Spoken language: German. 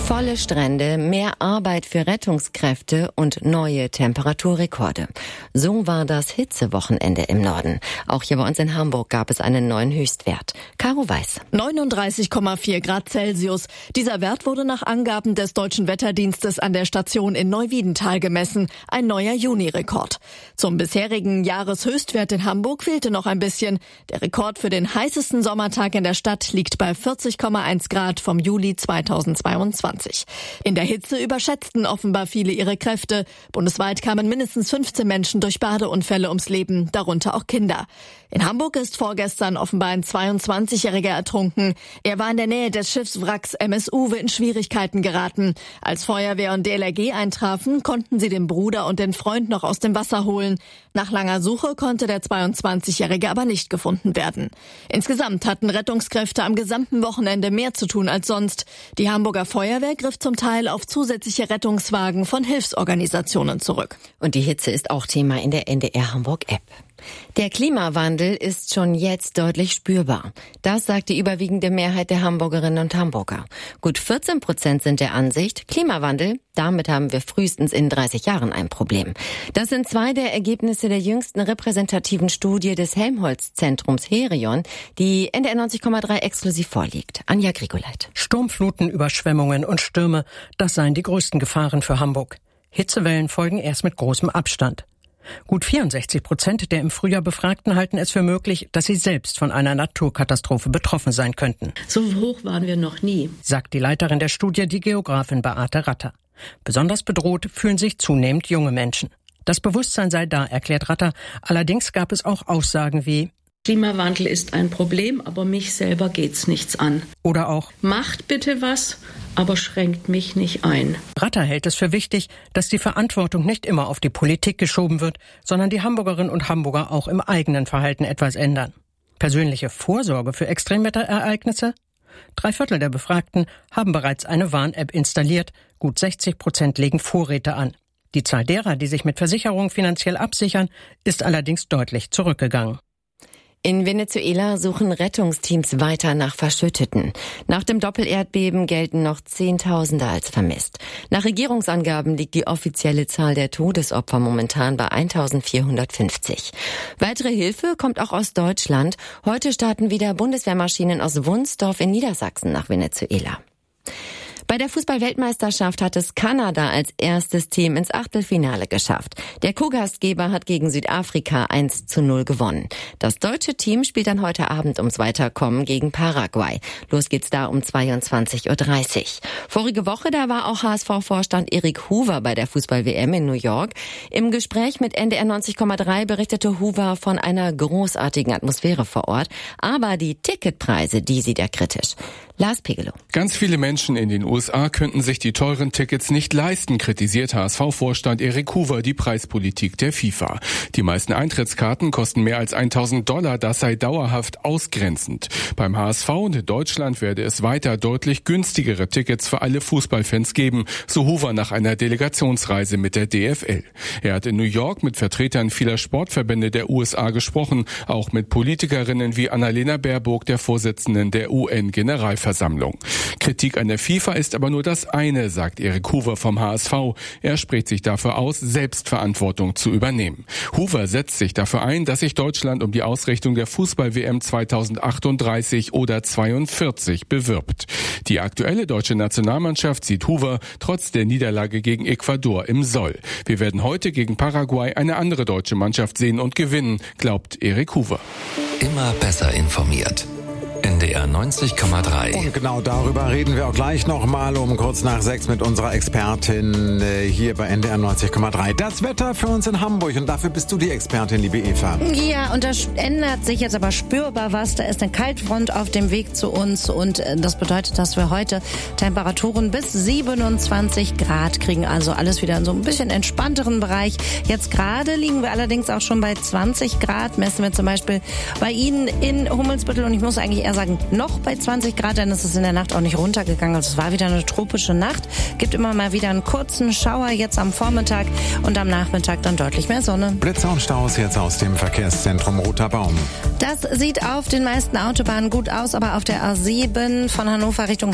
Volle Strände, mehr Arbeit für Rettungskräfte und neue Temperaturrekorde. So war das Hitzewochenende im Norden. Auch hier bei uns in Hamburg gab es einen neuen Höchstwert. Caro Weiß. 39,4 Grad Celsius. Dieser Wert wurde nach Angaben des Deutschen Wetterdienstes an der Station in Neuwiedental gemessen. Ein neuer Juni-Rekord. Zum bisherigen Jahreshöchstwert in Hamburg fehlte noch ein bisschen. Der Rekord für den heißesten Sommertag in der Stadt liegt bei 40,1 Grad vom Juli 2022. In der Hitze überschätzten offenbar viele ihre Kräfte. Bundesweit kamen mindestens 15 Menschen durch Badeunfälle ums Leben, darunter auch Kinder. In Hamburg ist vorgestern offenbar ein 22-Jähriger ertrunken. Er war in der Nähe des Schiffswracks MS Uwe in Schwierigkeiten geraten. Als Feuerwehr und DLRG eintrafen, konnten sie den Bruder und den Freund noch aus dem Wasser holen. Nach langer Suche konnte der 22-Jährige aber nicht gefunden werden. Insgesamt hatten Rettungskräfte am gesamten Wochenende mehr zu tun als sonst. Die Hamburger Feuerwehr griff zum Teil auf zusätzliche Rettungswagen von Hilfsorganisationen zurück. Und die Hitze ist auch Thema in der NDR Hamburg App. Der Klimawandel ist schon jetzt deutlich spürbar. Das sagt die überwiegende Mehrheit der Hamburgerinnen und Hamburger. Gut 14% sind der Ansicht, Klimawandel, damit haben wir frühestens in 30 Jahren ein Problem. Das sind zwei der Ergebnisse der jüngsten repräsentativen Studie des Helmholtz-Zentrums Herion, die NDR 90,3 exklusiv vorliegt. Anja Grigoleit. Sturmfluten, Überschwemmungen und Stürme, das seien die größten Gefahren für Hamburg. Hitzewellen folgen erst mit großem Abstand. Gut 64% der im Frühjahr Befragten halten es für möglich, dass sie selbst von einer Naturkatastrophe betroffen sein könnten. So hoch waren wir noch nie, sagt die Leiterin der Studie, die Geografin Beate Ratter. Besonders bedroht fühlen sich zunehmend junge Menschen. Das Bewusstsein sei da, erklärt Ratter. Allerdings gab es auch Aussagen wie: Klimawandel ist ein Problem, aber mich selber geht's nichts an. Oder auch: Macht bitte was, aber schränkt mich nicht ein. Ratter hält es für wichtig, dass die Verantwortung nicht immer auf die Politik geschoben wird, sondern die Hamburgerinnen und Hamburger auch im eigenen Verhalten etwas ändern. Persönliche Vorsorge für Extremwetterereignisse? 3/4 der Befragten haben bereits eine Warn-App installiert, gut 60% legen Vorräte an. Die Zahl derer, die sich mit Versicherungen finanziell absichern, ist allerdings deutlich zurückgegangen. In Venezuela suchen Rettungsteams weiter nach Verschütteten. Nach dem Doppelerdbeben gelten noch Zehntausende als vermisst. Nach Regierungsangaben liegt die offizielle Zahl der Todesopfer momentan bei 1450. Weitere Hilfe kommt auch aus Deutschland. Heute starten wieder Bundeswehrmaschinen aus Wunsdorf in Niedersachsen nach Venezuela. Bei der Fußball-Weltmeisterschaft hat es Kanada als erstes Team ins Achtelfinale geschafft. Der Co-Gastgeber hat gegen Südafrika 1:0 gewonnen. Das deutsche Team spielt dann heute Abend ums Weiterkommen gegen Paraguay. Los geht's da um 22:30 Uhr. Vorige Woche, da war auch HSV-Vorstand Erik Hoover bei der Fußball-WM in New York. Im Gespräch mit NDR 90,3 berichtete Hoover von einer großartigen Atmosphäre vor Ort. Aber die Ticketpreise, die sieht er kritisch. Lars Pegelow. Ganz viele Menschen in den USA könnten sich die teuren Tickets nicht leisten, kritisiert HSV-Vorstand Erik Hoover die Preispolitik der FIFA. Die meisten Eintrittskarten kosten mehr als $1.000, das sei dauerhaft ausgrenzend. Beim HSV und in Deutschland werde es weiter deutlich günstigere Tickets für alle Fußballfans geben, so Hoover nach einer Delegationsreise mit der DFL. Er hat in New York mit Vertretern vieler Sportverbände der USA gesprochen, auch mit Politikerinnen wie Annalena Baerbock, der Vorsitzenden der UN-Generalversammlung. Kritik an der FIFA ist aber nur das eine, sagt Erik Hoover vom HSV. Er spricht sich dafür aus, Selbstverantwortung zu übernehmen. Hoover setzt sich dafür ein, dass sich Deutschland um die Ausrichtung der Fußball-WM 2038 oder 42 bewirbt. Die aktuelle deutsche Nationalmannschaft sieht Hoover trotz der Niederlage gegen Ecuador im Soll. Wir werden heute gegen Paraguay eine andere deutsche Mannschaft sehen und gewinnen, glaubt Erik Hoover. Immer besser informiert. NDR 90,3. Und genau darüber reden wir auch gleich nochmal um kurz nach 6 mit unserer Expertin hier bei NDR 90,3. Das Wetter für uns in Hamburg und dafür bist du die Expertin, liebe Eva. Ja, und da ändert sich jetzt aber spürbar was. Da ist eine Kaltfront auf dem Weg zu uns und das bedeutet, dass wir heute Temperaturen bis 27 Grad kriegen. Also alles wieder in so ein bisschen entspannteren Bereich. Jetzt gerade liegen wir allerdings auch schon bei 20 Grad. Messen wir zum Beispiel bei Ihnen in Hummelsbüttel und ich muss eigentlich eher sagen, noch bei 20 Grad, denn es ist in der Nacht auch nicht runtergegangen. Also es war wieder eine tropische Nacht. Gibt immer mal wieder einen kurzen Schauer jetzt am Vormittag und am Nachmittag dann deutlich mehr Sonne. Blitzer und Staus jetzt aus dem Verkehrszentrum Roter Baum. Das sieht auf den meisten Autobahnen gut aus, aber auf der A7 von Hannover Richtung